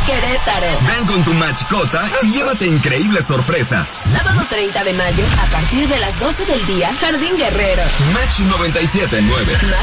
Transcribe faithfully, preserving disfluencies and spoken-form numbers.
Querétaro. Ven con tu mascota y llévate increíbles sorpresas. Sábado treinta de mayo, a partir de las doce del día, Jardín Guerrero. Match noventa y siete nueve.